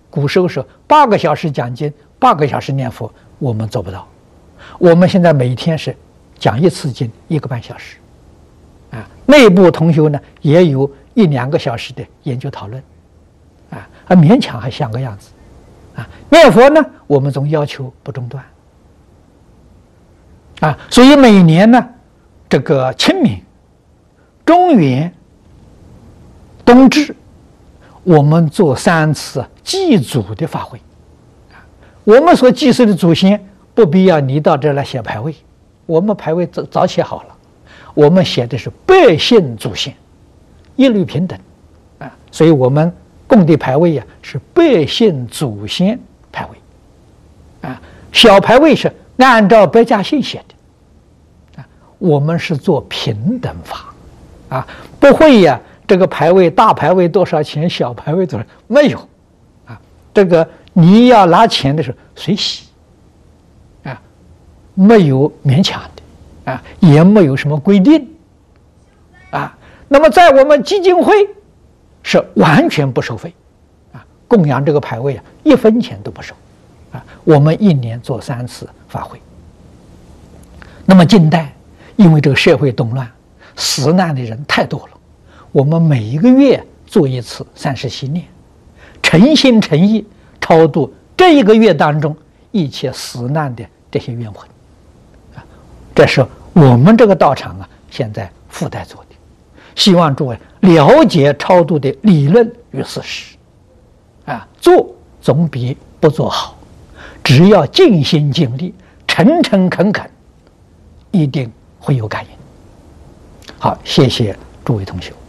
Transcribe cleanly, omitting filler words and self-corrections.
古时候是8个小时讲经，8个小时念佛，我们做不到。我们现在每天是讲一次经1个半小时，内部同修呢也有1、2个小时的研究讨论，勉强还像个样子，念佛呢我们总要求不中断，所以每年呢这个清明、中元、冬至，我们做3次祭祖的法会。我们所祭祀的祖先不必要你到这儿来写牌位，我们牌位早写好了，我们写的是百姓祖先，一律平等，所以我们供的牌位是百姓祖先牌位，小牌位是按照百家姓写的，我们是做平等法，不会这个牌位大牌位多少钱，小牌位多少没有，这个你要拿钱的时候随喜，没有勉强的，也没有什么规定，那么在我们基金会是完全不收费，供养这个牌位1分钱都不收，我们1年做3次法会。那么近代因为这个社会动乱，死难的人太多了，我们每一个月做一次30系念，诚心诚意超度这1个月当中一切死难的这些冤魂，这是我们这个道场现在附带做的，希望诸位了解超度的理论与事实，做总比不做好，只要尽心尽力、诚诚恳恳，一定会有感应。好，谢谢诸位同学。